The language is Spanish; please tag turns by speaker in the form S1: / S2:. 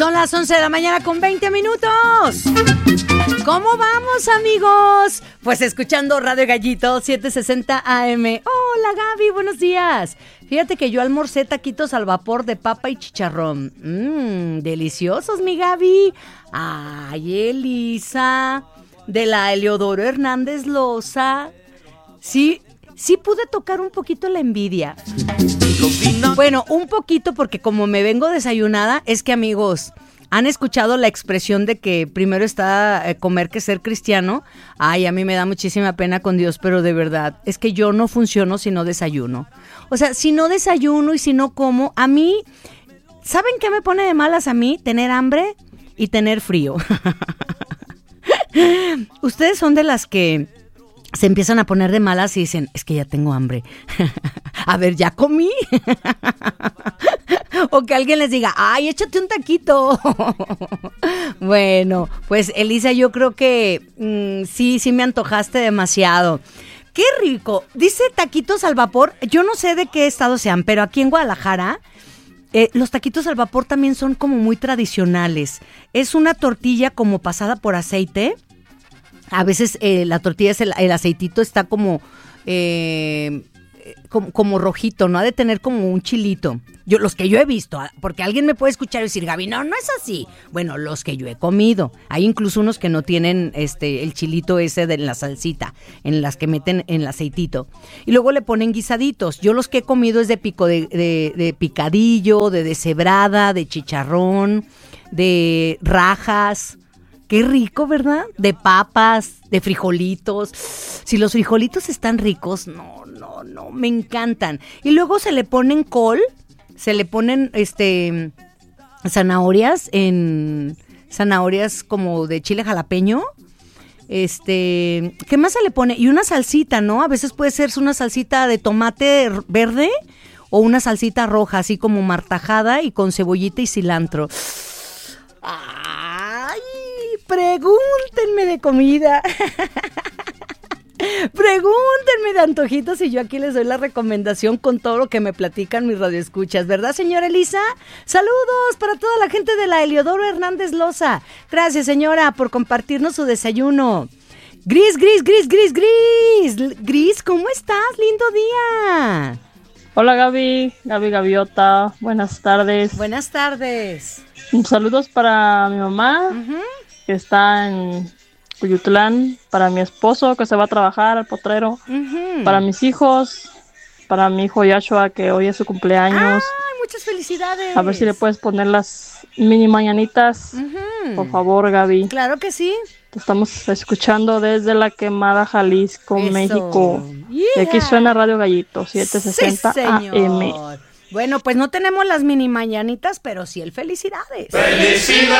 S1: Son las 11 de la mañana con 20 minutos. ¿Cómo vamos, amigos? Pues escuchando Radio Gallito 760 AM. Hola, Gaby, buenos días. Fíjate que yo almorcé taquitos al vapor de papa y chicharrón. Deliciosos, mi Gaby. Ay, Elisa, de la Eleodoro Hernández Loza. Sí pude tocar un poquito la envidia. Bueno, un poquito porque como me vengo desayunada, es que, amigos, ¿han escuchado la expresión de que primero está comer que ser cristiano? Ay, a mí me da muchísima pena con Dios, pero de verdad, es que yo no funciono si no desayuno. O sea, si no desayuno y si no como, a mí, ¿saben qué me pone de malas a mí? Tener hambre y tener frío. Ustedes son de las que se empiezan a poner de malas y dicen, es que ya tengo hambre. A ver, ¿ya comí? O que alguien les diga, ay, échate un taquito. Bueno, pues Elisa, yo creo que sí me antojaste demasiado. ¡Qué rico! Dice taquitos al vapor. Yo no sé de qué estado sean, pero aquí en Guadalajara los taquitos al vapor también son como muy tradicionales. Es una tortilla como pasada por aceite. A veces la tortilla, el aceitito está como rojito, ¿no? Ha de tener como un chilito. Los que yo he visto, porque alguien me puede escuchar y decir, Gaby, no es así. Bueno, los que yo he comido. Hay incluso unos que no tienen el chilito ese de la salsita, en las que meten en el aceitito. Y luego le ponen guisaditos. Yo los que he comido es de picadillo, de deshebrada, de chicharrón, de rajas. Qué rico, ¿verdad? De papas, de frijolitos. Si los frijolitos están ricos, no, me encantan. Y luego se le ponen col, se le ponen zanahorias como de chile jalapeño. ¿Qué más se le pone? Y una salsita, ¿no? A veces puede ser una salsita de tomate verde o una salsita roja, así como martajada y con cebollita y cilantro. Pregúntenme de comida. Pregúntenme de antojitos y yo aquí les doy la recomendación con todo lo que me platican mis radioescuchas, ¿verdad, señora Elisa? Saludos para toda la gente de la Eleodoro Hernández Loza. Gracias, señora, por compartirnos su desayuno. Gris, ¿cómo estás? Lindo día.
S2: Hola, Gaviota. Buenas tardes.
S1: Buenas tardes.
S2: Saludos para mi mamá, que está en Cuyutlán, para mi esposo, que se va a trabajar al potrero, para mis hijos, para mi hijo Yashua, que hoy es su cumpleaños.
S1: ¡Ay, muchas felicidades!
S2: A ver si le puedes poner las mini mañanitas, por favor, Gaby.
S1: Claro que sí.
S2: Te estamos escuchando desde La Quemada, Jalisco, México. Yeah. Y aquí suena Radio Gallito, 760 AM.
S1: Bueno, pues no tenemos las mini mañanitas, pero sí el felicidades.
S3: ¡Felicidades!